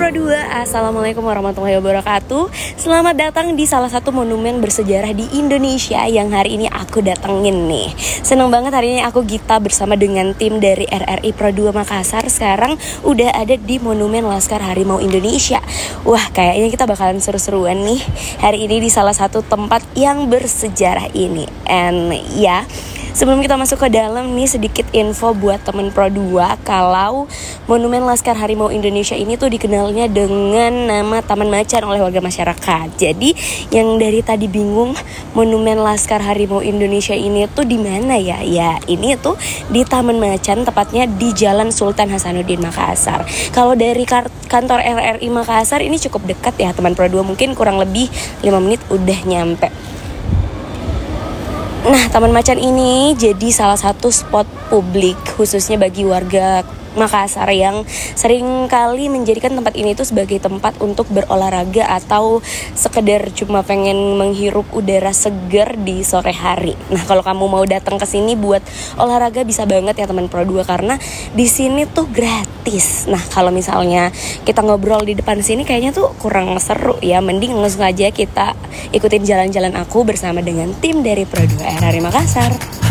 Pro 2, Assalamualaikum warahmatullahi wabarakatuh. Selamat datang di salah satu monumen bersejarah di Indonesia yang hari ini aku datengin nih. Seneng banget hari ini aku Gita bersama dengan tim dari RRI Pro 2 Makassar. Sekarang udah ada di Monumen Laskar Harimau Indonesia. Wah, kayaknya kita bakalan seru-seruan nih hari ini di salah satu tempat yang bersejarah ini. And ya, sebelum kita masuk ke dalam nih, sedikit info buat temen Pro 2 kalau Monumen Laskar Harimau Indonesia ini tuh dikenalnya dengan nama Taman Macan oleh warga masyarakat. Jadi yang dari tadi bingung Monumen Laskar Harimau Indonesia ini tuh di mana ya? Ya, ini tuh di Taman Macan, tepatnya di Jalan Sultan Hasanuddin Makassar. Kalau dari kantor RRI Makassar ini cukup dekat ya teman Pro 2, mungkin kurang lebih 5 menit udah nyampe. Nah, Taman Macan ini jadi salah satu spot publik khususnya bagi warga Makassar yang sering kali menjadikan tempat ini tuh sebagai tempat untuk berolahraga atau sekedar cuma pengen menghirup udara segar di sore hari. Nah, kalau kamu mau datang ke sini buat olahraga bisa banget ya teman Pro 2 karena di sini tuh gratis. Nah, kalau misalnya kita ngobrol di depan sini kayaknya tuh kurang seru ya. Mending langsung aja kita ikutin jalan-jalan aku bersama dengan tim dari Pro 2 RRI Makassar.